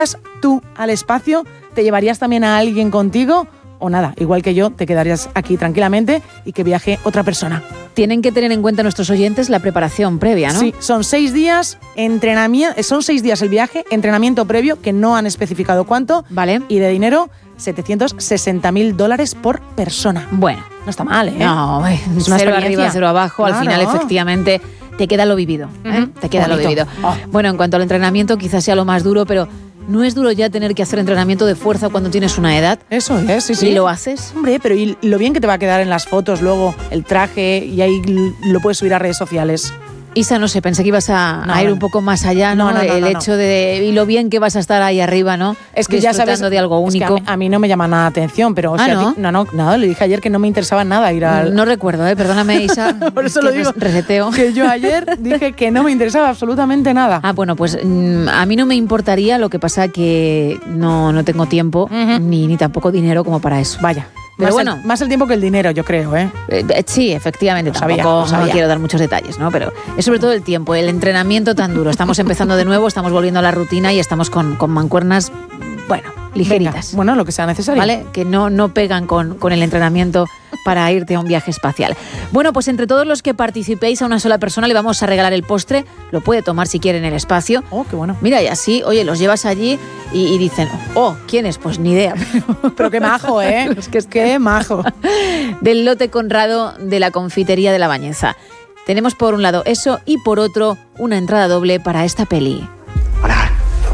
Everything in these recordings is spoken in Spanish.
tú al espacio? ¿Te llevarías también a alguien contigo? O nada, igual que yo, te quedarías aquí tranquilamente y que viaje otra persona. Tienen que tener en cuenta nuestros oyentes la preparación previa, ¿no? Sí, son 6 días, entrenamiento, son 6 días el viaje, entrenamiento previo, que no han especificado cuánto, vale. Y de dinero, $760.000 por persona. Bueno. No está mal, ¿eh? No, es una cero arriba, cero abajo, claro. Al final efectivamente te queda lo vivido, ¿eh? Te queda bonito. Lo vivido. Oh. Bueno, en cuanto al entrenamiento, quizás sea lo más duro, pero ¿no es duro ya tener que hacer entrenamiento de fuerza cuando tienes una edad? Eso es, sí, sí. ¿Y lo haces? Hombre, pero y lo bien que te va a quedar en las fotos luego, el traje, y ahí lo puedes subir a redes sociales. Isa, no sé, pensé que ibas a ir un poco más allá, ¿no? El hecho de... Y lo bien que vas a estar ahí arriba, ¿no? Es que ya sabes... de algo único. Es que a mí no me llama nada la atención, pero... O sea, ¿no? No, le dije ayer que no me interesaba nada ir al... No recuerdo, perdóname, Isa. Por eso lo digo. Reseteo. Que yo ayer dije que no me interesaba absolutamente nada. Ah, bueno, pues a mí no me importaría, lo que pasa que no tengo tiempo, ni tampoco dinero como para eso. Vaya. Pero más el tiempo que el dinero, yo creo, ¿eh? Sí, tampoco no quiero dar muchos detalles, ¿no? Pero es sobre todo el tiempo, el entrenamiento tan duro. Estamos empezando de nuevo, estamos volviendo a la rutina y estamos con mancuernas, bueno, ligeritas. Venga, bueno, lo que sea necesario. ¿Vale? Que no pegan con el entrenamiento para irte a un viaje espacial. Bueno, pues entre todos los que participéis, a una sola persona le vamos a regalar el postre. Lo puede tomar si quiere en el espacio. Oh, qué bueno. Mira, y así, oye, los llevas allí y dicen, ¿quién es? Pues ni idea. Pero qué majo, ¿eh? Qué majo. Del lote Conrado de la confitería de La Bañeza. Tenemos por un lado eso y por otro una entrada doble para esta peli. Hola.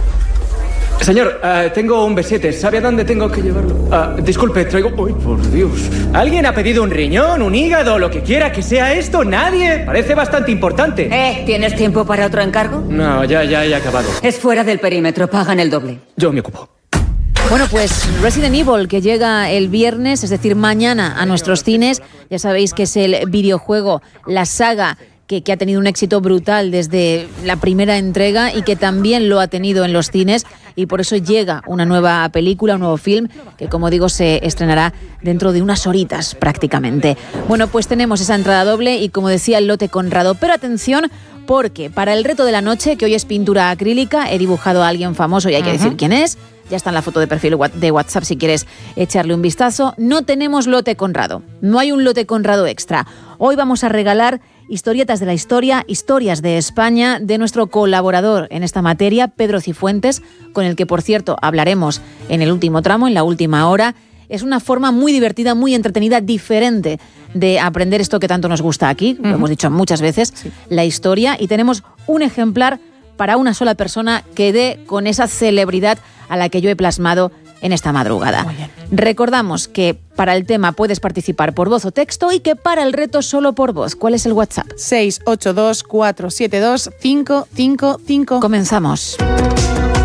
Señor, tengo un B7. ¿Sabe a dónde tengo que llevarlo? Disculpe, traigo... ¡Uy, por Dios! ¿Alguien ha pedido un riñón, un hígado, lo que quiera que sea esto? ¿Nadie? Parece bastante importante. ¿Tienes tiempo para otro encargo? No, ya he acabado. Es fuera del perímetro, pagan el doble. Yo me ocupo. Bueno, pues Resident Evil, que llega el viernes, es decir, mañana a nuestros cines. Ya sabéis que es el videojuego, la saga que ha tenido un éxito brutal desde la primera entrega y que también lo ha tenido en los cines, y por eso llega una nueva película, un nuevo film que, como digo, se estrenará dentro de unas horitas prácticamente. Bueno, pues tenemos esa entrada doble y, como decía, el lote Conrado. Pero atención, porque para el reto de la noche, que hoy es pintura acrílica, he dibujado a alguien famoso y hay que decir quién es. Ya está en la foto de perfil de WhatsApp si quieres echarle un vistazo. No tenemos lote Conrado, no hay un lote Conrado extra. Hoy vamos a regalar historietas de la historia, historias de España, de nuestro colaborador en esta materia, Pedro Cifuentes, con el que, por cierto, hablaremos en el último tramo, en la última hora. Es una forma muy divertida, muy entretenida, diferente de aprender esto que tanto nos gusta aquí, lo hemos dicho muchas veces, la historia, y tenemos un ejemplar para una sola persona que dé con esa celebridad a la que yo he plasmado en esta madrugada. Recordamos que para el tema puedes participar por voz o texto y que para el reto solo por voz. ¿Cuál es el WhatsApp? 682 472 555. Comenzamos.